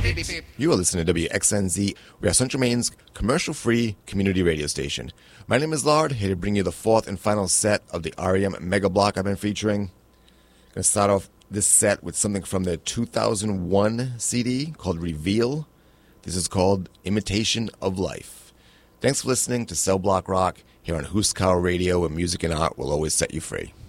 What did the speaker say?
You are listening to WXNZ. We are Central Maine's commercial-free community radio station. My name is Lard, here to bring you the fourth and final set of the REM Mega Block I've been featuring. I'm going to start off this set with something from their 2001 CD called Reveal. This is called Imitation of Life. Thanks for listening to Cell Block Rock here on Huskau Radio, where music and art will always set you free.